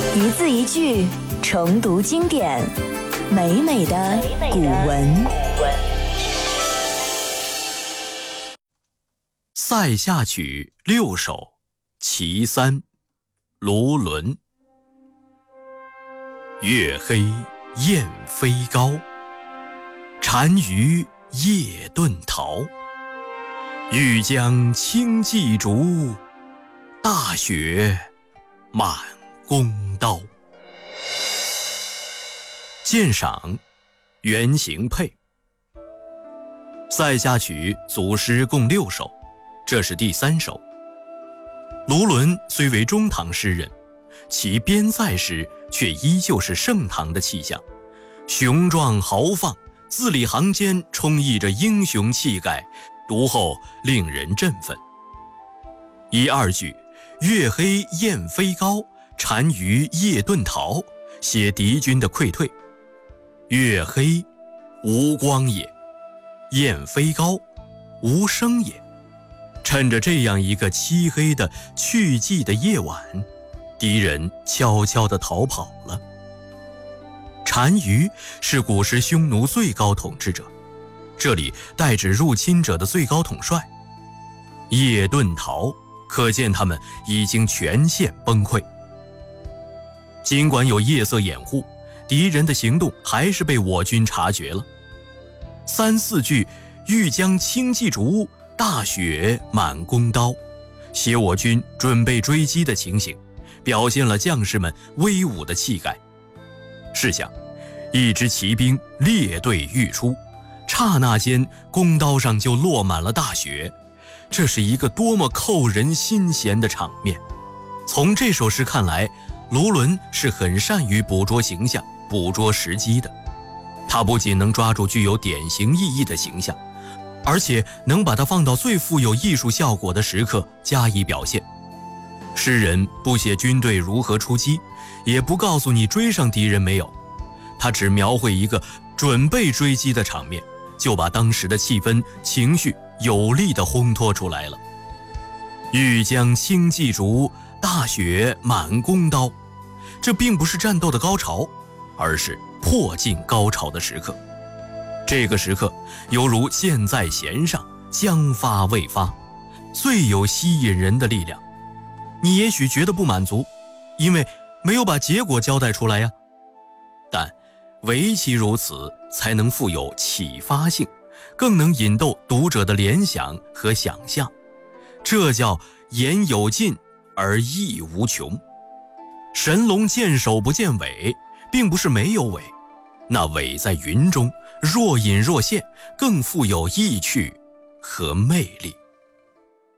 一字一句重读经典，美美的古文。 塞下曲6首其3，卢纶。月黑雁飞高，单于夜遁逃。欲将轻骑逐，大雪满弓刀。鉴赏：原形配。塞下曲组诗共6首，这是第3首。卢纶虽为中唐诗人，其边塞诗却依旧是盛唐的气象，雄壮豪放，字里行间充溢着英雄气概，读后令人振奋。1、2句月黑雁飞高，单于夜遁逃，写敌军的溃退。月黑，无光也；雁飞高，无声也。趁着这样一个漆黑的去寂的夜晚，敌人悄悄地逃跑了。单于是古时匈奴最高统治者，这里代指入侵者的最高统帅。夜遁逃，可见他们已经全线崩溃。尽管有夜色掩护，敌人的行动还是被我军察觉了。3、4句欲将轻骑逐，大雪满弓刀，写我军准备追击的情形，表现了将士们威武的气概。试想，一支骑兵列队欲出，刹那间弓刀上就落满了大雪，这是一个多么扣人心弦的场面。从这首诗看来，卢纶是很善于捕捉形象、捕捉时机的。他不仅能抓住具有典型意义的形象，而且能把它放到最富有艺术效果的时刻加以表现。诗人不写军队如何出击，也不告诉你追上敌人没有，他只描绘一个准备追击的场面，就把当时的气氛、情绪有力地烘托出来了。欲将轻骑逐，大雪满弓刀，这并不是战斗的高潮，而是迫近高潮的时刻。这个时刻犹如箭在弦上，将发未发，最有吸引人的力量。你也许觉得不满足，因为没有把结果交代出来呀。但唯其如此，才能富有启发性，更能引逗读者的联想和想象。这叫言有尽而意无穷。神龙见首不见尾，并不是没有尾，那尾在云中，若隐若现，更富有意趣和魅力。